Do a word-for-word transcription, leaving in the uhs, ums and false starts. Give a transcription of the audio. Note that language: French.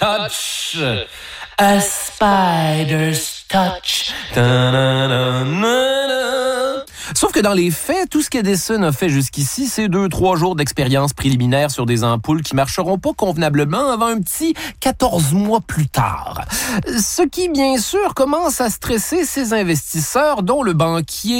touch. A spider's touch. Ta-na-na-na-na. Sauf que dans les faits, tout ce qu'Edison a fait jusqu'ici, c'est deux, trois jours d'expérience préliminaire sur des ampoules qui marcheront pas convenablement avant un petit quatorze mois plus tard. Ce qui, bien sûr, commence à stresser ses investisseurs, dont le banquier